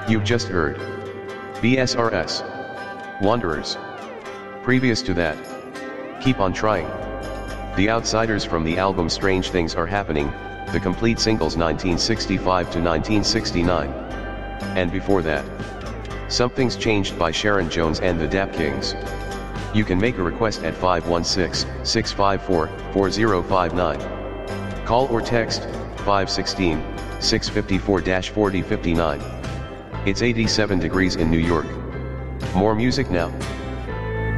You just heard BSRS Wanderers. Previous to that, Keep on Trying. The Outsiders from the album Strange Things Are Happening, the complete singles 1965 to 1969. And before that, Something's Changed by Sharon Jones and the Dap Kings. You can make a request at 516-654-4059. Call or text 516-654-4059. It's 87 degrees in New York. More music now.